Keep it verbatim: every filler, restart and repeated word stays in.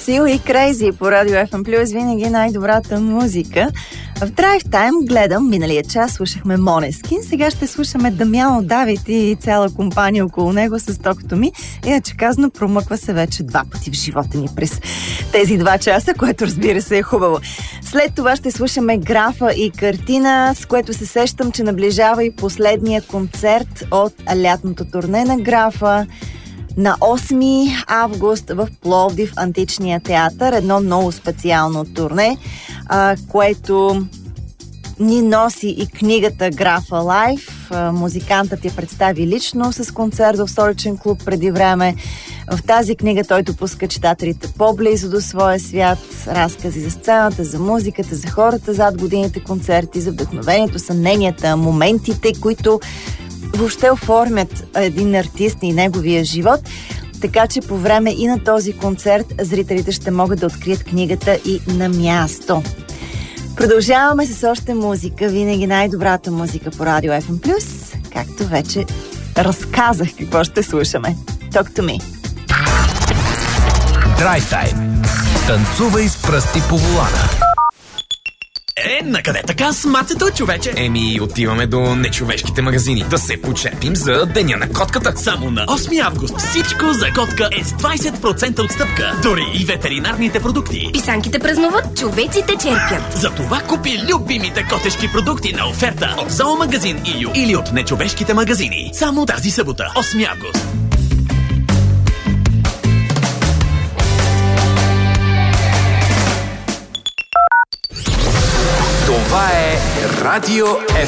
Seal и Crazy по Радио Еф Ем Плюс, винаги най-добрата музика. В Drive Time гледам, миналия час слушахме Måneskin, сега ще слушаме Дамяно Давид и цяла компания около него с Токато ми. Иначе казано, промъква се вече два пъти в живота ни през тези два часа, което разбира се е хубаво. След това ще слушаме Графа и Картина, с което се сещам, че наближава и последния концерт от лятното турне на Графа. На осми август в Пловдив, Античния театър, едно много специално турне, а, което ни носи и книгата Графа Лайф. А, музикантът я представи лично с концерт в столичен клуб преди време. В тази книга той допуска читателите по-близо до своя свят, разкази за сцената, за музиката, за хората зад годините концерти, за вдъхновението, съмненията, моментите, които въобще оформят един артист и неговия живот, така че по време и на този концерт зрителите ще могат да открият книгата и на място. Продължаваме с още музика, винаги най-добрата музика по Радио Еф Ем Плюс, както вече разказах какво ще слушаме. Talk to me. Drive Time. Танцувай с пръсти по волана. Е, накъде така с мацето, човече? Еми, отиваме до нечовешките магазини. Да се почепим за Деня на котката. Само на осми август всичко за котка е с двайсет процента отстъпка. Дори и ветеринарните продукти. Писанките празнуват, човеците черпят. Затова купи любимите котешки продукти на оферта от Зоомагазин и ю или от нечовешките магазини. Само тази събота, осми август. Това е Радио Еф